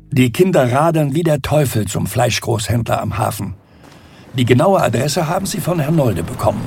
Die Kinder radeln wie der Teufel zum Fleischgroßhändler am Hafen. Die genaue Adresse haben sie von Herrn Nolde bekommen.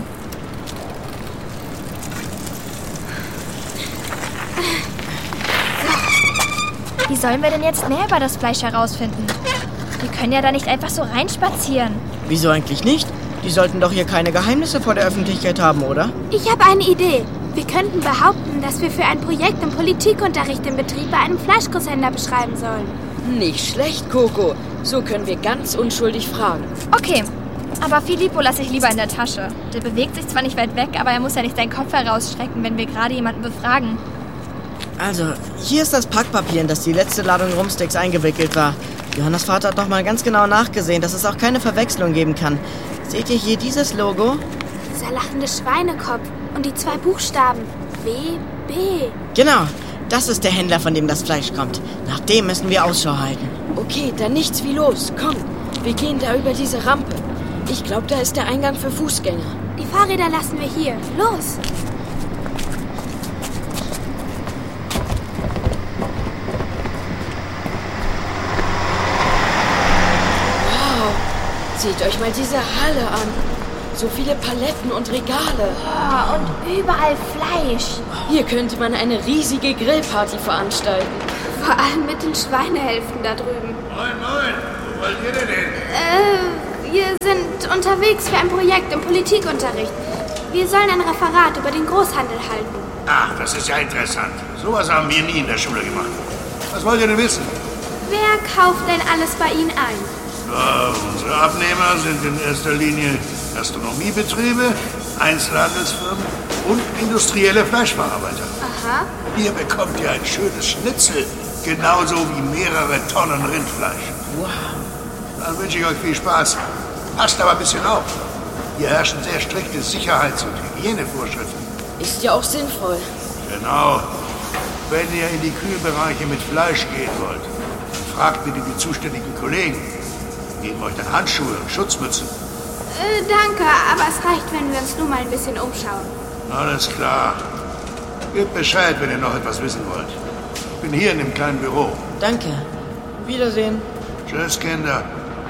Wie sollen wir denn jetzt mehr über das Fleisch herausfinden? Wir können ja da nicht einfach so reinspazieren. Wieso eigentlich nicht? Die sollten doch hier keine Geheimnisse vor der Öffentlichkeit haben, oder? Ich habe eine Idee. Wir könnten behaupten, dass wir für ein Projekt im Politikunterricht im Betrieb bei einem Fleischgroßhändler beschreiben sollen. Nicht schlecht, Coco. So können wir ganz unschuldig fragen. Okay, aber Filippo lasse ich lieber in der Tasche. Der bewegt sich zwar nicht weit weg, aber er muss ja nicht seinen Kopf herausstrecken, wenn wir gerade jemanden befragen. Also, hier ist das Packpapier, in das die letzte Ladung Rumsteaks eingewickelt war. Johannas Vater hat nochmal ganz genau nachgesehen, dass es auch keine Verwechslung geben kann. Seht ihr hier dieses Logo? Dieser lachende Schweinekopf und die 2 Buchstaben. WB. Genau, das ist der Händler, von dem das Fleisch kommt. Nach dem müssen wir Ausschau halten. Okay, dann nichts wie los. Komm, wir gehen da über diese Rampe. Ich glaube, da ist der Eingang für Fußgänger. Die Fahrräder lassen wir hier. Los! Seht euch mal diese Halle an. So viele Paletten und Regale. Oh, und überall Fleisch. Hier könnte man eine riesige Grillparty veranstalten. Vor allem mit den Schweinehälften da drüben. Moin, moin. Wo wollt ihr denn hin? Wir sind unterwegs für ein Projekt im Politikunterricht. Wir sollen ein Referat über den Großhandel halten. Ach, das ist ja interessant. Sowas haben wir nie in der Schule gemacht. Was wollt ihr denn wissen? Wer kauft denn alles bei Ihnen ein? Unsere Abnehmer sind in erster Linie Gastronomiebetriebe, Einzelhandelsfirmen und industrielle Fleischverarbeiter. Aha. Ihr bekommt ja ein schönes Schnitzel, genauso wie mehrere Tonnen Rindfleisch. Wow. Dann wünsche ich euch viel Spaß. Passt aber ein bisschen auf. Hier herrschen sehr strikte Sicherheits- und Hygienevorschriften. Ist ja auch sinnvoll. Genau. Wenn ihr in die Kühlbereiche mit Fleisch gehen wollt, dann fragt bitte die zuständigen Kollegen. Geben euch dann Handschuhe und Schutzmützen. Danke, aber es reicht, wenn wir uns nur mal ein bisschen umschauen. Alles klar. Gebt Bescheid, wenn ihr noch etwas wissen wollt. Ich bin hier in dem kleinen Büro. Danke. Wiedersehen. Tschüss, Kinder.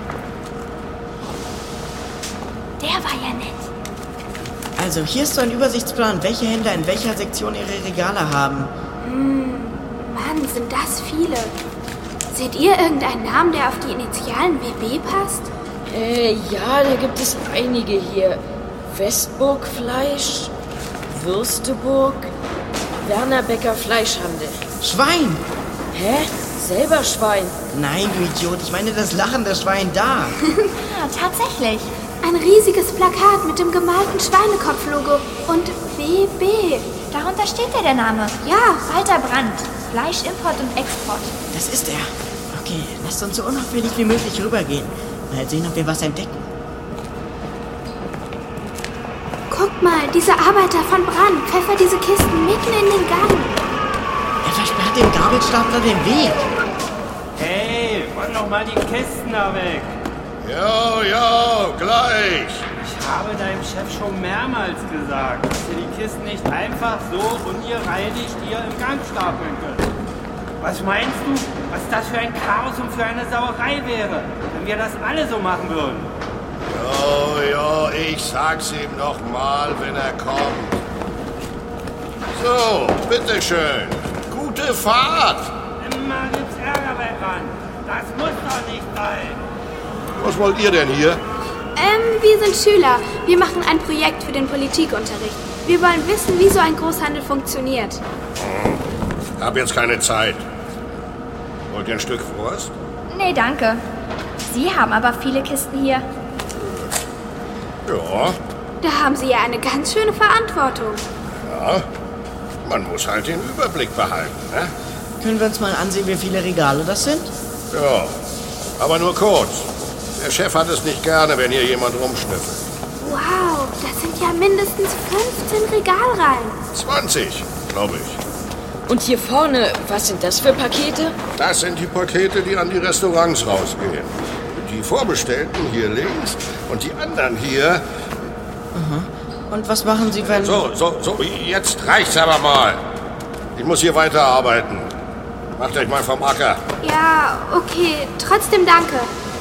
Der war ja nett. Also, hier ist so ein Übersichtsplan, welche Händler in welcher Sektion ihre Regale haben. Mann, sind das viele. Seht ihr irgendeinen Namen, der auf die Initialen WB passt? Ja, da gibt es einige hier. Westburg Fleisch, Würsteburg, Werner Becker Fleischhandel. Schwein! Hä? Selber Schwein. Nein, du Idiot, ich meine das lachende Schwein da. Ja, tatsächlich. Ein riesiges Plakat mit dem gemalten Schweinekopf-Logo und WB. Darunter steht ja der Name. Ja, Walter Brandt. Fleischimport und Export. Das ist er. Okay, lasst uns so unauffällig wie möglich rübergehen. Mal sehen, ob wir was entdecken. guck mal, dieser Arbeiter von Brandt pfeffert diese Kisten mitten in den Gang. Er versperrt dem Gabelstapler den Weg. Hey, räum doch mal die Kisten da weg. Ja, gleich. Ich habe deinem Chef schon mehrmals gesagt, dass ihr die Kisten nicht einfach so ungereinigt hier im Gang stapeln könnt. Was meinst du, was das für ein Chaos und für eine Sauerei wäre, wenn wir das alle so machen würden? Ja, ich sag's ihm noch mal, wenn er kommt. So, bitteschön. Gute Fahrt. Immer gibt's Ärger bei Rand. Das muss doch nicht sein. Was wollt ihr denn hier? Wir sind Schüler. Wir machen ein Projekt für den Politikunterricht. Wir wollen wissen, wie so ein Großhandel funktioniert. Hab jetzt keine Zeit. Wollt ihr ein Stück Wurst? Nee, danke. Sie haben aber viele Kisten hier. Ja, Da haben Sie ja eine ganz schöne Verantwortung. ja. Man muss halt den Überblick behalten, ne? Können wir uns mal ansehen, wie viele Regale das sind? Ja, aber nur kurz. Der Chef hat es nicht gerne, wenn hier jemand rumschnüffelt. Wow, das sind ja mindestens 15 Regalreihen. 20, glaube ich. Und hier vorne, was sind das für Pakete? Das sind die Pakete, die an die Restaurants rausgehen. Die Vorbestellten hier links und die anderen hier. Und was machen Sie, wenn... So, jetzt reicht's aber mal. Ich muss hier weiterarbeiten. Macht euch mal vom Acker. Ja, okay. Trotzdem danke.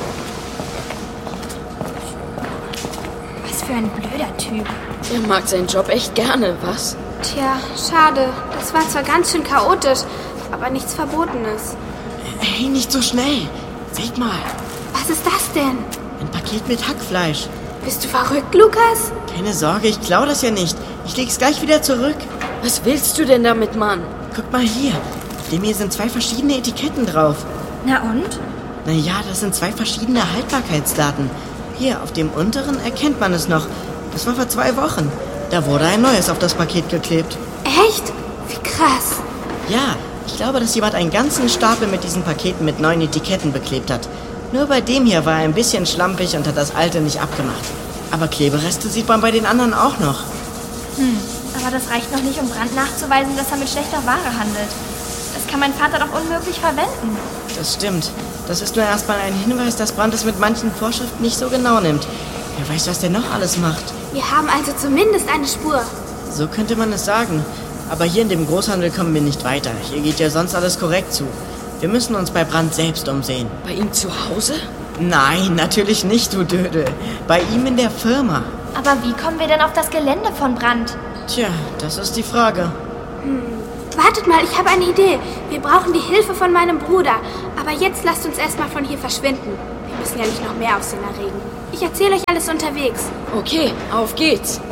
Was für ein blöder Typ. Er mag seinen Job echt gerne, was? Tja, schade. Das war zwar ganz schön chaotisch, aber nichts Verbotenes. Hey, nicht so schnell. Seht mal, Was ist das denn? ein Paket mit Hackfleisch. Bist du verrückt, Lukas? Keine Sorge, ich klau das ja nicht. Ich leg's gleich wieder zurück. Was willst du denn damit, Mann? Guck mal hier. Auf dem hier sind 2 verschiedene Etiketten drauf. Na und? Naja, das sind 2 verschiedene Haltbarkeitsdaten. Hier, auf dem unteren erkennt man es noch. Das war vor 2 Wochen. Da wurde ein neues auf das Paket geklebt. Echt? Wie krass. Ja, ich glaube, dass jemand einen ganzen Stapel mit diesen Paketen mit neuen Etiketten beklebt hat. Nur bei dem hier war er ein bisschen schlampig und hat das alte nicht abgemacht. Aber Klebereste sieht man bei den anderen auch noch. Aber das reicht noch nicht, um Brandt nachzuweisen, dass er mit schlechter Ware handelt. Das kann mein Vater doch unmöglich verwenden. Das stimmt. Das ist nur erstmal ein Hinweis, dass Brandt es mit manchen Vorschriften nicht so genau nimmt. Wer weiß, was der noch alles macht. Wir haben also zumindest eine Spur. So könnte man es sagen. Aber hier in dem Großhandel kommen wir nicht weiter. Hier geht ja sonst alles korrekt zu. Wir müssen uns bei Brandt selbst umsehen. Bei ihm zu Hause? Nein, natürlich nicht, du Dödel. Bei ihm in der Firma. Aber wie kommen wir denn auf das Gelände von Brandt? Tja, das ist die Frage. Wartet mal, ich habe eine Idee. Wir brauchen die Hilfe von meinem Bruder. Aber jetzt lasst uns erstmal von hier verschwinden. Wir müssen ja nicht noch mehr Aufsehen erregen. Ich erzähle euch alles unterwegs. Okay, auf geht's.